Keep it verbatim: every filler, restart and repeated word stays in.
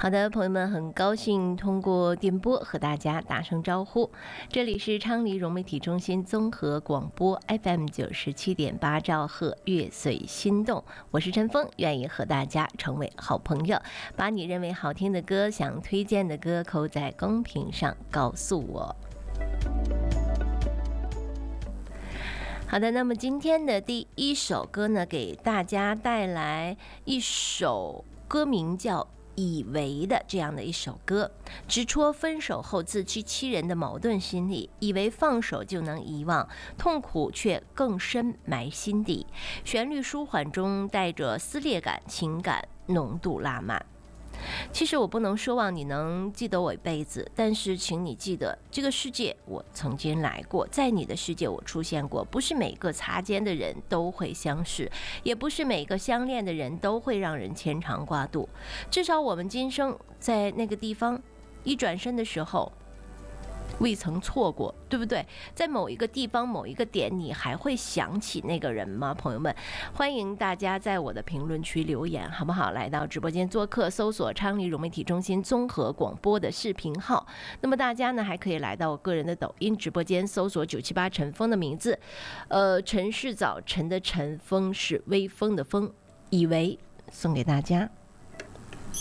好的，朋友们，很高兴通过电波和大家打声招呼。这里是昌黎融媒体中心综合广播 F M 九十七点八兆赫，乐随心动。我是陈峰，愿意和大家成为好朋友。把你认为好听的歌、想推荐的歌扣在公屏上告诉我。好的，那么今天的第一首歌呢，给大家带来一首歌名叫以为的这样的一首歌，直戳分手后自欺欺人的矛盾心理，以为放手就能遗忘，痛苦却更深埋心底。旋律舒缓中带着撕裂感，情感浓度拉满。其实我不能奢望你能记得我一辈子，但是请你记得，这个世界我曾经来过，在你的世界我出现过。不是每个擦肩的人都会相识，也不是每个相恋的人都会让人牵肠挂肚。至少我们今生在那个地方一转身的时候未曾错过，对不对？在某一个地方某一个点，你还会想起那个人吗？朋友们，欢迎大家在我的评论区留言，好不好？来到直播间做客，搜索昌黎融媒体中心综合广播的视频号。那么大家呢，还可以来到我个人的抖音直播间，搜索九七八陈峰的名字，呃，陈是早晨的晨，风是微风的风，以为送给大家。